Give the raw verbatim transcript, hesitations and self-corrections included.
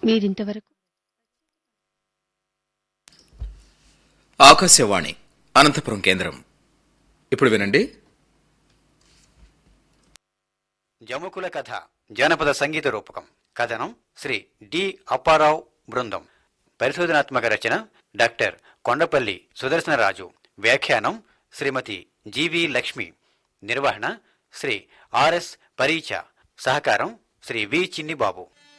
మీరింతవరకు ఆకాశవాణి అనంతపురం కేంద్రం. ఇప్పుడు వినండి జముకుల కథ జానపద సంగీత రూపకం. కథనం శ్రీ డి అప్పారావు బృందం. పరిశోధనాత్మక రచన డాక్టర్ కొండపల్లి సుదర్శనరాజు. వ్యాఖ్యానం శ్రీమతి జీవి లక్ష్మి. నిర్వహణ శ్రీ ఆర్ఎస్ పరీచ. సహకారం శ్రీ వి చిన్నిబాబు.